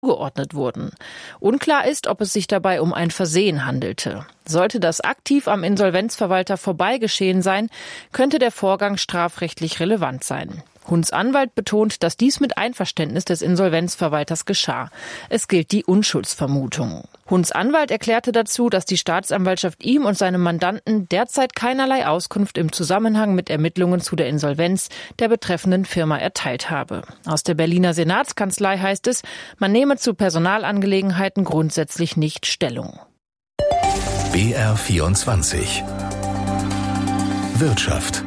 zugeordnet wurden. Unklar ist, ob es sich dabei um ein Versehen handelte. Sollte das aktiv am Insolvenzverwalter vorbeigeschehen sein, könnte der Vorgang strafrechtlich relevant sein. Hunds Anwalt betont, dass dies mit Einverständnis des Insolvenzverwalters geschah. Es gilt die Unschuldsvermutung. Hunds Anwalt erklärte dazu, dass die Staatsanwaltschaft ihm und seinem Mandanten derzeit keinerlei Auskunft im Zusammenhang mit Ermittlungen zu der Insolvenz der betreffenden Firma erteilt habe. Aus der Berliner Senatskanzlei heißt es, man nehme zu Personalangelegenheiten grundsätzlich nicht Stellung. BR24 Wirtschaft.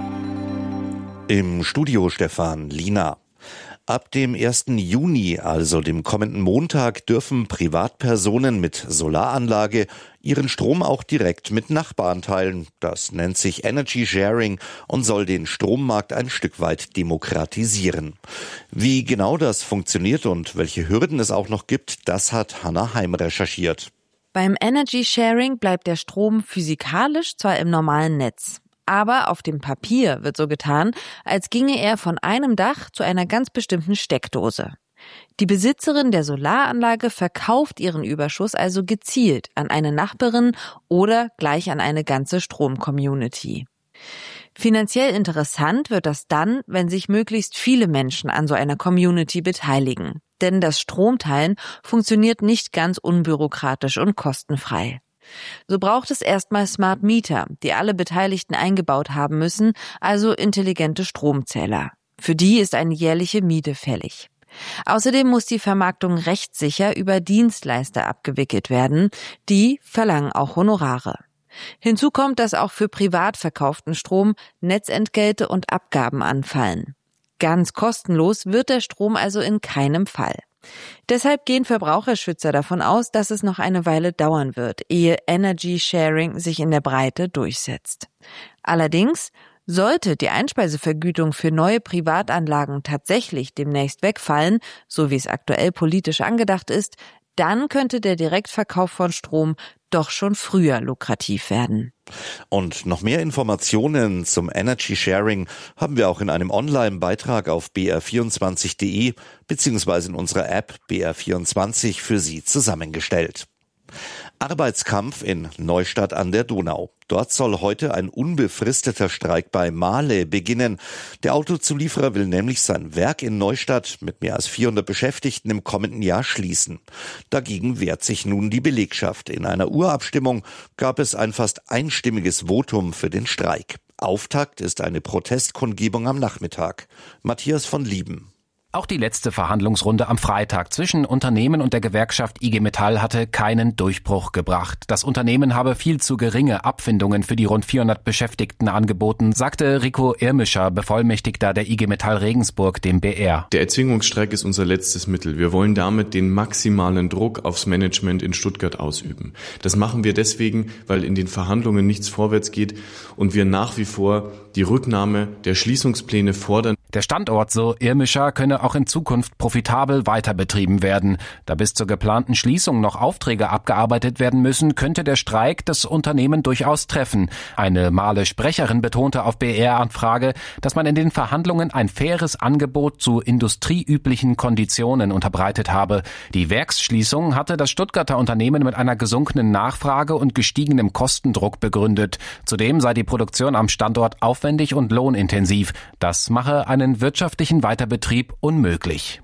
Im Studio Stefan Liener. Ab dem 1. Juni, also dem kommenden Montag, dürfen Privatpersonen mit Solaranlage ihren Strom auch direkt mit Nachbarn teilen. Das nennt sich Energy Sharing und soll den Strommarkt ein Stück weit demokratisieren. Wie genau das funktioniert und welche Hürden es auch noch gibt, das hat Hannah Heim recherchiert. Beim Energy Sharing bleibt der Strom physikalisch zwar im normalen Netz. Aber auf dem Papier wird so getan, als ginge er von einem Dach zu einer ganz bestimmten Steckdose. Die Besitzerin der Solaranlage verkauft ihren Überschuss also gezielt an eine Nachbarin oder gleich an eine ganze Strom-Community. Finanziell interessant wird das dann, wenn sich möglichst viele Menschen an so einer Community beteiligen. Denn das Stromteilen funktioniert nicht ganz unbürokratisch und kostenfrei. So braucht es erstmal Smart Meter, die alle Beteiligten eingebaut haben müssen, also intelligente Stromzähler. Für die ist eine jährliche Miete fällig. Außerdem muss die Vermarktung rechtssicher über Dienstleister abgewickelt werden. Die verlangen auch Honorare. Hinzu kommt, dass auch für privat verkauften Strom Netzentgelte und Abgaben anfallen. Ganz kostenlos wird der Strom also in keinem Fall. Deshalb gehen Verbraucherschützer davon aus, dass es noch eine Weile dauern wird, ehe Energy Sharing sich in der Breite durchsetzt. Allerdings, sollte die Einspeisevergütung für neue Privatanlagen tatsächlich demnächst wegfallen, so wie es aktuell politisch angedacht ist, dann könnte der Direktverkauf von Strom doch schon früher lukrativ werden. Und noch mehr Informationen zum Energy Sharing haben wir auch in einem Online-Beitrag auf br24.de bzw. in unserer App BR24 für Sie zusammengestellt. Arbeitskampf in Neustadt an der Donau. Dort soll heute ein unbefristeter Streik bei Mahle beginnen. Der Autozulieferer will nämlich sein Werk in Neustadt mit mehr als 400 Beschäftigten im kommenden Jahr schließen. Dagegen wehrt sich nun die Belegschaft. In einer Urabstimmung gab es ein fast einstimmiges Votum für den Streik. Auftakt ist eine Protestkundgebung am Nachmittag. Matthias von Lieben. Auch die letzte Verhandlungsrunde am Freitag zwischen Unternehmen und der Gewerkschaft IG Metall hatte keinen Durchbruch gebracht. Das Unternehmen habe viel zu geringe Abfindungen für die rund 400 Beschäftigten angeboten, sagte Rico Irmischer, Bevollmächtigter der IG Metall Regensburg, dem BR. Der Erzwingungsstreik ist unser letztes Mittel. Wir wollen damit den maximalen Druck aufs Management in Stuttgart ausüben. Das machen wir deswegen, weil in den Verhandlungen nichts vorwärts geht und wir nach wie vor die Rücknahme der Schließungspläne fordern. Der Standort, so Irmischer, könne auch in Zukunft profitabel weiter betrieben werden. Da bis zur geplanten Schließung noch Aufträge abgearbeitet werden müssen, könnte der Streik das Unternehmen durchaus treffen. Eine Mahle-Sprecherin betonte auf BR-Anfrage, dass man in den Verhandlungen ein faires Angebot zu industrieüblichen Konditionen unterbreitet habe. Die Werksschließung hatte das Stuttgarter Unternehmen mit einer gesunkenen Nachfrage und gestiegenem Kostendruck begründet. Zudem sei die Produktion am Standort aufwendig und lohnintensiv. Das mache einen wirtschaftlichen Weiterbetrieb unmöglich.